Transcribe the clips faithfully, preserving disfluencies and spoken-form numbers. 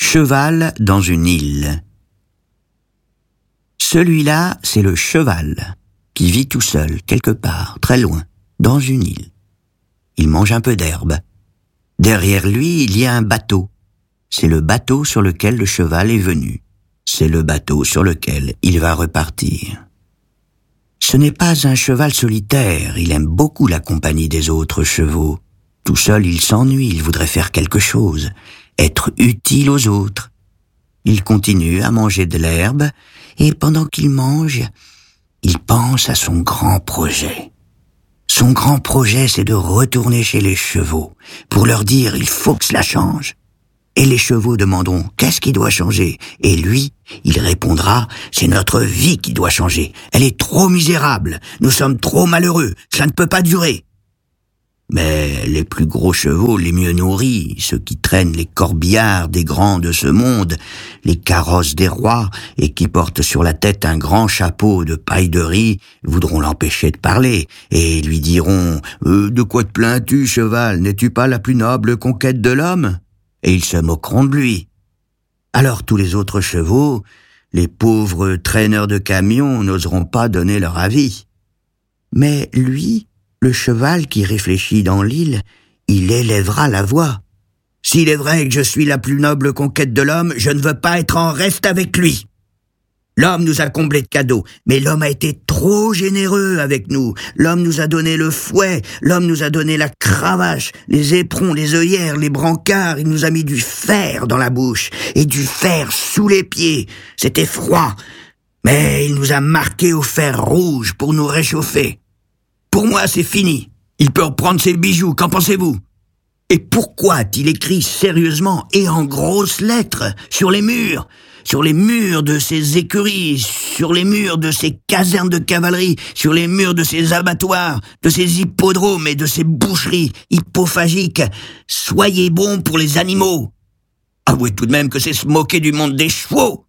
cheval dans une île. Celui-là, c'est le cheval, qui vit tout seul, quelque part, très loin, dans une île. Il mange un peu d'herbe. Derrière lui, il y a un bateau. C'est le bateau sur lequel le cheval est venu. C'est le bateau sur lequel il va repartir. Ce n'est pas un cheval solitaire, il aime beaucoup la compagnie des autres chevaux. Tout seul, il s'ennuie, il voudrait faire quelque chose, être utile aux autres. Il continue à manger de l'herbe, et pendant qu'il mange, il pense à son grand projet. Son grand projet, c'est de retourner chez les chevaux, pour leur dire « il faut que cela change ». Et les chevaux demanderont « qu'est-ce qui doit changer ?» Et lui, il répondra « c'est notre vie qui doit changer. Elle est trop misérable, nous sommes trop malheureux, cela ne peut pas durer. » Mais les plus gros chevaux, les mieux nourris, ceux qui traînent les corbillards des grands de ce monde, les carrosses des rois, et qui portent sur la tête un grand chapeau de paille de riz, voudront l'empêcher de parler, et lui diront euh, « De quoi te plains-tu, cheval? N'es-tu pas la plus noble conquête de l'homme ?» Et ils se moqueront de lui. Alors tous les autres chevaux, les pauvres traîneurs de camions, n'oseront pas donner leur avis. Mais lui, le cheval qui réfléchit dans l'île, il élèvera la voix. « S'il est vrai que je suis la plus noble conquête de l'homme, je ne veux pas être en reste avec lui. L'homme nous a comblés de cadeaux, mais l'homme a été trop généreux avec nous. L'homme nous a donné le fouet, l'homme nous a donné la cravache, les éperons, les œillères, les brancards. Il nous a mis du fer dans la bouche et du fer sous les pieds. C'était froid, mais il nous a marqué au fer rouge pour nous réchauffer. Pour moi, c'est fini. Il peut reprendre ses bijoux, qu'en pensez-vous? Et pourquoi a-t-il écrit sérieusement et en grosses lettres sur les murs, sur les murs de ses écuries, sur les murs de ses casernes de cavalerie, sur les murs de ses abattoirs, de ses hippodromes et de ses boucheries hippophagiques, « Soyez bons pour les animaux ». Avouez tout de même que c'est se moquer du monde des chevaux.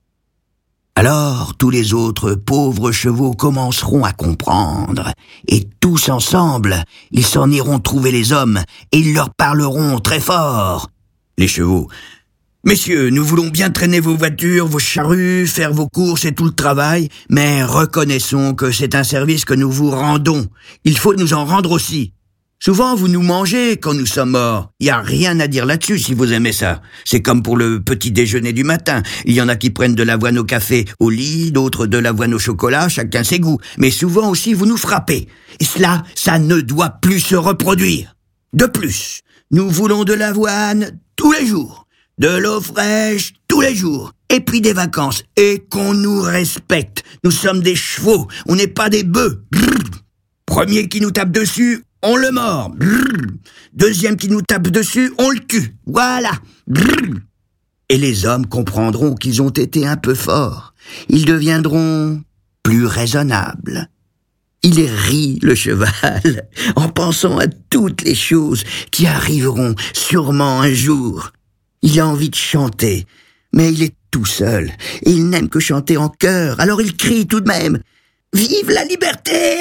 Alors, tous les autres pauvres chevaux commenceront à comprendre, et tous ensemble, ils s'en iront trouver les hommes, et ils leur parleront très fort. Les chevaux: « Messieurs, nous voulons bien traîner vos voitures, vos charrues, faire vos courses et tout le travail, mais reconnaissons que c'est un service que nous vous rendons. Il faut nous en rendre aussi. Souvent, vous nous mangez quand nous sommes morts. Il n'y a rien à dire là-dessus si vous aimez ça. C'est comme pour le petit déjeuner du matin. Il y en a qui prennent de l'avoine au café au lit, d'autres de l'avoine au chocolat, chacun ses goûts. Mais souvent aussi, vous nous frappez. Et cela, ça ne doit plus se reproduire. De plus, nous voulons de l'avoine tous les jours, de l'eau fraîche tous les jours, et puis des vacances, et qu'on nous respecte. Nous sommes des chevaux, on n'est pas des bœufs. Brrr. Premier qui nous tape dessus, on le mord. Brrr. Deuxième qui nous tape dessus, on le tue. Voilà. Brrr. Et les hommes comprendront qu'ils ont été un peu forts. Ils deviendront plus raisonnables. Il rit, le cheval, en pensant à toutes les choses qui arriveront sûrement un jour. Il a envie de chanter, mais il est tout seul, et il n'aime que chanter en chœur, alors il crie tout de même « Vive la liberté !»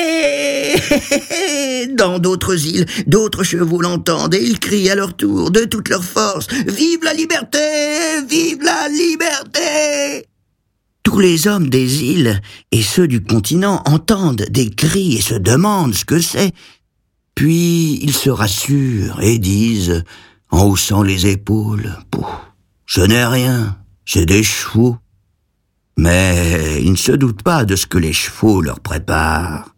Dans d'autres îles, d'autres chevaux l'entendent, et ils crient à leur tour, de toute leur force « Vive la liberté ! Vive la liberté !» Tous les hommes des îles et ceux du continent entendent des cris et se demandent ce que c'est. Puis ils se rassurent et disent, en haussant les épaules, « Ce n'est rien, c'est des chevaux. » Mais ils ne se doutent pas de ce que les chevaux leur préparent.